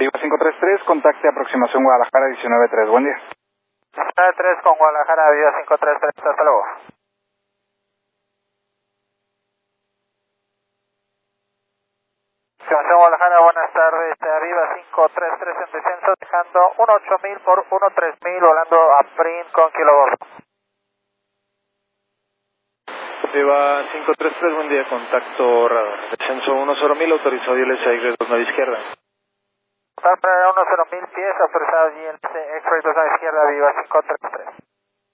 Viva 533, contacte aproximación Guadalajara 193, buen día. 193 con Guadalajara, Viva 533, hasta luego. Aproximación Guadalajara, buenas tardes, Viva 533 en descenso, dejando 18000 por 13000, volando a Print con kilovolts. Viva 533, buen día, contacto radar. Descenso 10000, autorizado ILC 29 izquierda. Para 10000 pies, autorizado ILC X-Ray 29 izquierda, Viva 533.